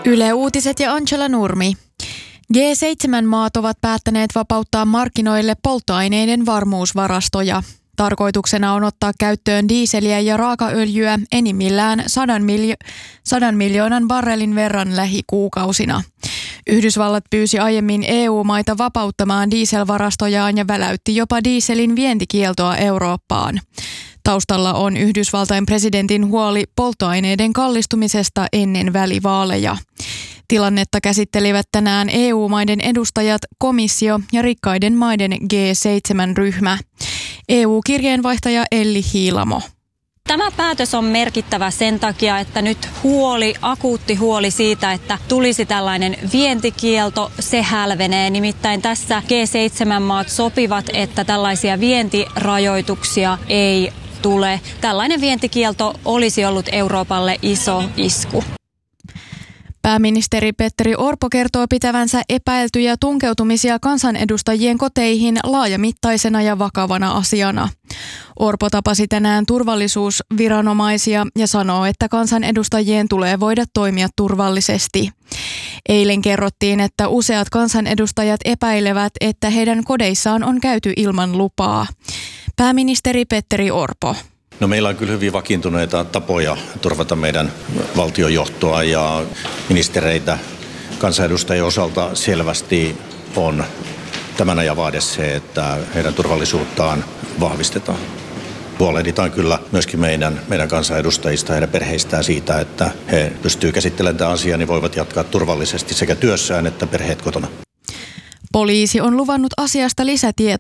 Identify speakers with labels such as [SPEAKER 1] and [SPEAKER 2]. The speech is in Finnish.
[SPEAKER 1] Yle Uutiset ja Angela Nurmi. G7-maat ovat päättäneet vapauttaa markkinoille polttoaineiden varmuusvarastoja. Tarkoituksena on ottaa käyttöön diiseliä ja raakaöljyä enimmillään 100 miljoonan barrelin verran lähikuukausina. Yhdysvallat pyysi aiemmin EU-maita vapauttamaan dieselvarastojaan ja väläytti jopa dieselin vientikieltoa Eurooppaan. Taustalla on Yhdysvaltain presidentin huoli polttoaineiden kallistumisesta ennen välivaaleja. Tilannetta käsittelivät tänään EU-maiden edustajat, komissio ja rikkaiden maiden G7-ryhmä. EU-kirjeenvaihtaja Elli Hiilamo.
[SPEAKER 2] Tämä päätös on merkittävä sen takia, että nyt akuutti huoli siitä, että tulisi tällainen vientikielto, se hälvenee. Nimittäin tässä G7-maat sopivat, että tällaisia vientirajoituksia ei tule. Tällainen vientikielto olisi ollut Euroopalle iso isku.
[SPEAKER 1] Pääministeri Petteri Orpo kertoo pitävänsä epäiltyjä tunkeutumisia kansanedustajien koteihin laajamittaisena ja vakavana asiana. Orpo tapasi tänään turvallisuusviranomaisia ja sanoo, että kansanedustajien tulee voida toimia turvallisesti. Eilen kerrottiin, että useat kansanedustajat epäilevät, että heidän kodeissaan on käyty ilman lupaa. Pääministeri Petteri Orpo.
[SPEAKER 3] No, meillä on kyllä hyvin vakiintuneita tapoja turvata meidän valtionjohtoa ja ministereitä. Kansanedustajien osalta selvästi on tämän ajan vaade se, että heidän turvallisuuttaan vahvistetaan. Huolehditaan kyllä myöskin meidän kansanedustajista ja heidän perheistään siitä, että he pystyvät käsittelemään tämän asian ja voivat jatkaa turvallisesti sekä työssään että perheet kotona.
[SPEAKER 1] Poliisi on luvannut asiasta lisätietoa